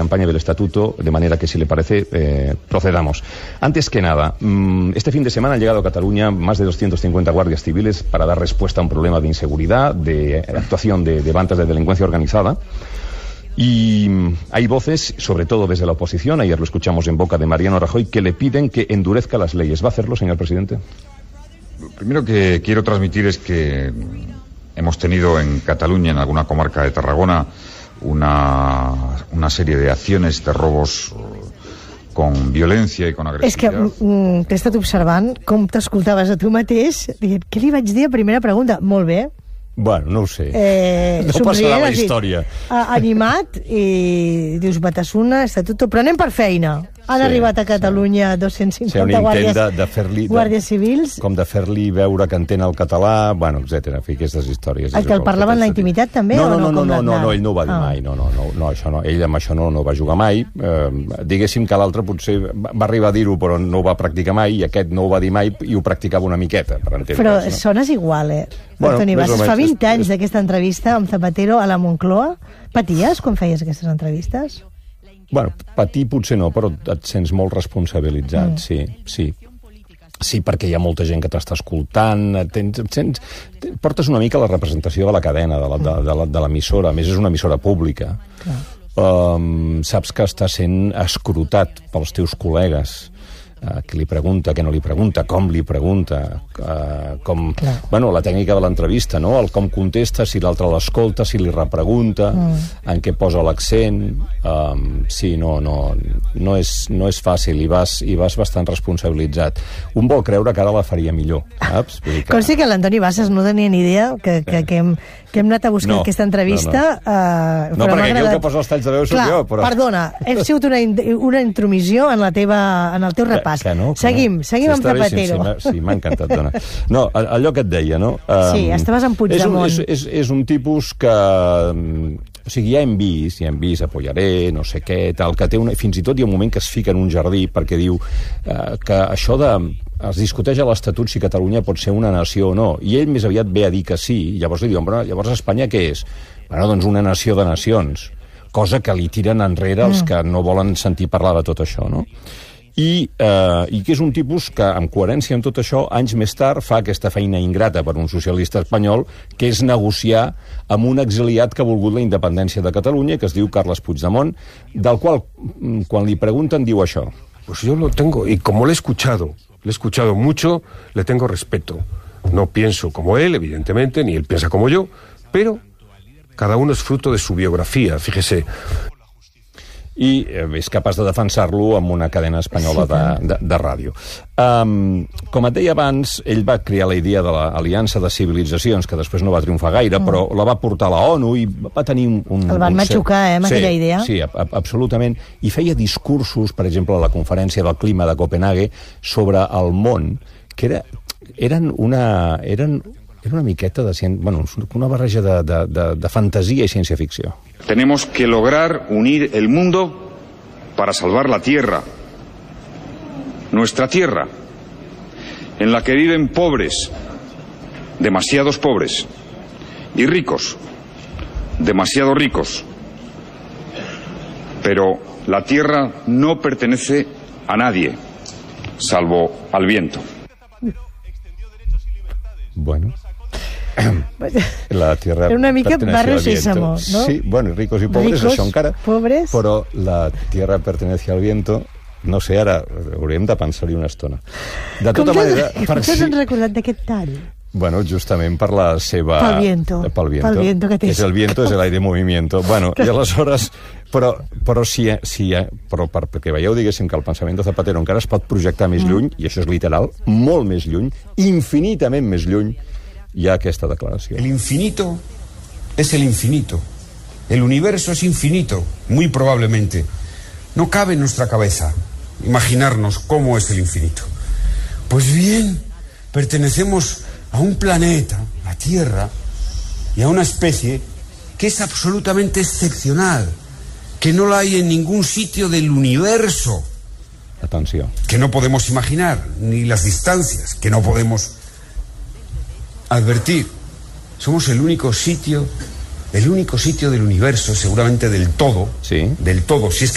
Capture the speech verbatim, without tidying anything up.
campaña del estatuto, de manera que, si le parece, eh, procedamos. Antes que nada, este fin de semana han llegado a Cataluña más de doscientos cincuenta guardias civiles para dar respuesta a un problema de inseguridad, de actuación de, de bandas de delincuencia organizada. Y hay voces, sobre todo desde la oposición, ayer lo escuchamos en boca de Mariano Rajoy, que le piden que endurezca las leyes. ¿Va a hacerlo, señor presidente? Lo primero que quiero transmitir es que hemos tenido en Cataluña, en alguna comarca de Tarragona, una, una serie de acciones de robos con violència i con agressivitat. És que mm, t'he estat observant com t'escoltaves a tu mateix, dient, què li vaig dir a primera pregunta? Molt bé. Bueno, no ho sé. Eh, no passarà la història. Dit, animat, i dius, Batasuna, estatuto, però anem per feina. Han sí, arribat a Catalunya sí. dos-cents cinquanta sí, guàrdies, de, de fer-li, guàrdies civils. Com de fer-li veure que entén el català, bueno, etcètera. En fi, aquestes històries. El que el parlava en la intimitat, també? No, no, o no, no, no, no, no, no, ell no ho va dir ah. mai. No, no, no, no, això no. Ell amb això no, no va jugar mai. Eh, diguéssim que l'altre potser va arribar a dir-ho, però no ho va practicar mai, i aquest no ho va dir mai i ho practicava una miqueta, per entendre's. Però no? sones igual, eh? Bueno, Antoni Bassas, fa vint és, anys d'aquesta entrevista amb Zapatero a la Moncloa. Paties quan feies aquestes entrevistes? Bueno, patir potser no, però et sents molt responsabilitzat, mm. sí, sí. Sí, perquè hi ha molta gent que t'està escoltant, tens, tens, tens, portes una mica la representació de la cadena, de, la, de, de, la, de l'emissora, a més és una emissora pública. Um, saps que està sent escrutat pels teus col·legues, uh, qui li pregunta, què no li pregunta, com li pregunta, uh, com... Clar. Bueno, la tècnica de l'entrevista, no? El com contesta, si l'altre l'escolta, si li repregunta, mm. en què posa l'accent... Um, sí, no, no, no, és, no és fàcil, i vas, i vas bastant responsabilitzat. Un vol creure que ara la faria millor, saps? Vull dir que... Consti que l'Antoni Bassas no tenia ni idea que, que, que, hem, que hem anat a buscar no, aquesta entrevista. No, no. Uh, no perquè aquí el que posa els talls de veu soc jo. Però... Perdona, he sigut una, una intromissió en, la teva, en el teu repàs. Que, que no, que seguim, no. seguim sí, amb Zapatero. Bé, sí, sí m'ha encantat, dona. No, allò que et deia, no? Um, sí, estaves en Puigdemont. És un, és, és, és un tipus que... O sigui, ja hem vist, ja hem vist, apoyaré, no sé què, tal, que té una... Fins i tot hi ha un moment que es fica en un jardí perquè diu eh, que això de... Es discuteix a l'Estatut si Catalunya pot ser una nació o no, i ell més aviat ve a dir que sí, i llavors li diuen, però llavors Espanya què és? Bueno, doncs una nació de nacions, cosa que li tiren enrere els que no volen sentir parlar de tot això, no? I, eh, i que és un tipus que, en coherència amb tot això, anys més tard fa aquesta feina ingrata per un socialista espanyol, que és negociar amb un exiliat que ha volgut la independència de Catalunya, que es diu Carles Puigdemont, del qual, quan li pregunten, diu això. Pues yo lo tengo, y como le he escuchado, le he escuchado mucho, le tengo respeto. No pienso como él, evidentemente, ni él piensa como yo, pero cada uno es fruto de su biografía, fíjese. I és capaç de defensar-lo amb una cadena espanyola de, de, de ràdio. Um, com et deia abans, ell va crear la idea de l'Aliança de Civilitzacions, que després no va triomfar gaire, mm. però la va portar a la ONU i va tenir un... un El van un matxucar, eh, amb sí, aquella idea. Sí, a, a, absolutament. I feia discursos, per exemple, a la Conferència del Clima de Copenhague, sobre el món, que era, eren una... Eren, era una miqueta de... Bueno, una barreja de, de, de, de fantasia i ciència-ficció. Tenemos que lograr unir el mundo para salvar la tierra, nuestra tierra, en la que viven pobres, demasiados pobres, y ricos, demasiado ricos. Pero la tierra no pertenece a nadie, salvo al viento. Bueno... La tierra era una mica Barrio Sésamo, ¿no? Sí, bueno, ricos i pobres, ricos, això encara. Pobres. Però la tierra pertenece al viento, no sé, ara hauríem de pensar-hi una estona. De tota com manera... Com t'has si... recordat d'aquest tall? Bueno, justament per la seva... Pel viento. Pel viento. Pel viento que és el viento, és l'aire en movimiento. Bueno, i aleshores... Però, però, si, si, però per, perquè veieu, diguéssim, que el pensament de Zapatero encara es pot projectar més lluny, mm. i això és literal, molt més lluny, infinitament més lluny, hi ha aquesta declaració. El infinito es el infinito. El universo es infinito, muy probablemente. No cabe en nuestra cabeza imaginarnos cómo es el infinito. Pues bien, pertenecemos a un planeta, la Tierra, y a una especie que es absolutamente excepcional, que no la hay en ningún sitio del universo. Atenció. Que no podemos imaginar, ni las distancias, que no podemos advertir. Somos el único sitio, el único sitio del universo, seguramente del todo, sí. del todo, si es